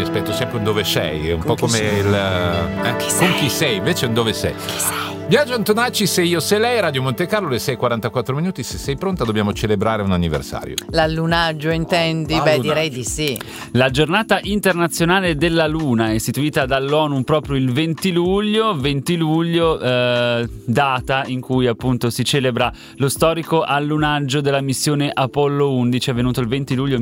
mi aspetto sempre un dove sei, è un po' come con chi sei, invece è un dove sei. Biagio Antonacci, se io, se lei, Radio Monte Carlo, le 6:44 minuti. Se sei pronta dobbiamo celebrare un anniversario. L'allunaggio intendi? Direi di sì. La giornata internazionale della Luna, istituita dall'ONU proprio il 20 luglio, data in cui appunto si celebra lo storico allunaggio della missione Apollo 11, avvenuto il 20 luglio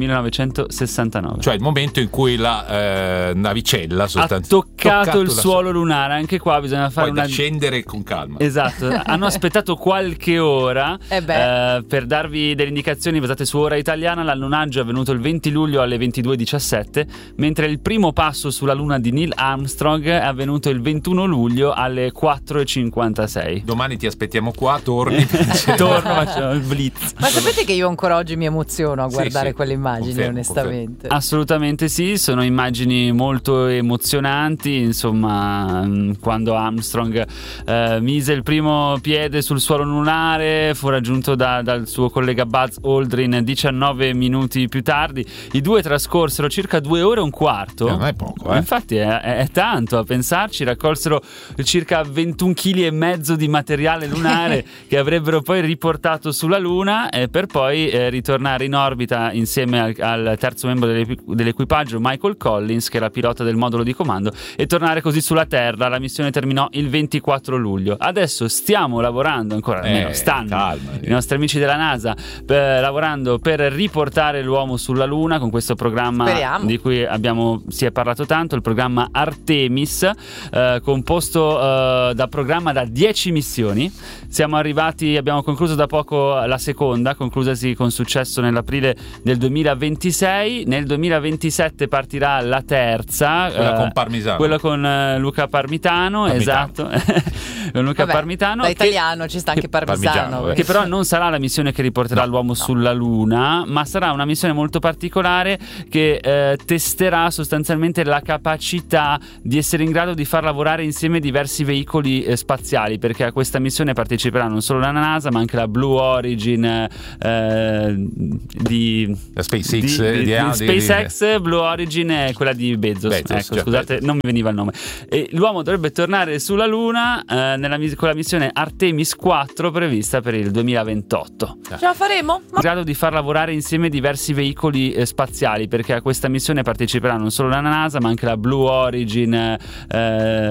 1969. Cioè il momento in cui la navicella ha toccato il suolo lunare. Anche qua bisogna fare da scendere con calma. Esatto, hanno aspettato qualche ora per darvi delle indicazioni basate su ora italiana. L'allunaggio è avvenuto il 20 luglio alle 22:17, mentre il primo passo sulla Luna di Neil Armstrong è avvenuto il 21 luglio alle 4:56. Domani ti aspettiamo qua, torni. Facciamo il blitz. Ma sapete che io ancora oggi mi emoziono a guardare quelle immagini, onestamente. Assolutamente sì, sono immagini molto emozionanti. Insomma, quando Armstrong mise il primo piede sul suolo lunare, fu raggiunto dal suo collega Buzz Aldrin 19 minuti più tardi. I due trascorsero circa 2 ore e un quarto. Non è poco, Infatti è tanto a pensarci. Raccolsero circa 21 kg e mezzo di materiale lunare che avrebbero poi riportato sulla Luna, per poi ritornare in orbita insieme al terzo membro dell'equipaggio, Michael Collins, che era pilota del modulo di comando, e tornare così sulla Terra. La missione terminò il 24 luglio. Adesso stiamo lavorando ancora, almeno stanno i nostri amici della NASA lavorando per riportare l'uomo sulla Luna con questo programma di cui si è parlato tanto, il programma Artemis, composto da programma da 10 missioni. Abbiamo concluso da poco la seconda, conclusasi con successo nell'aprile del 2026. Nel 2027 partirà la terza, quella con Parmisano, quella con Luca Parmitano. Esatto. Luca Parmitano, da italiano ci sta anche Parmisano, che però non sarà la missione che riporterà l'uomo sulla Luna, ma sarà una missione molto particolare che testerà sostanzialmente la capacità di essere in grado di far lavorare insieme diversi veicoli spaziali, perché a questa missione parteciperà non solo la NASA ma anche la Blue Origin di SpaceX. Blue Origin è quella di Bezos, scusate, non mi veniva il nome. E l'uomo dovrebbe tornare sulla Luna con la missione Artemis 4 prevista per il 2028. Ce la faremo? In grado di far lavorare insieme diversi veicoli spaziali, perché a questa missione parteciperà non solo la NASA ma anche la Blue Origin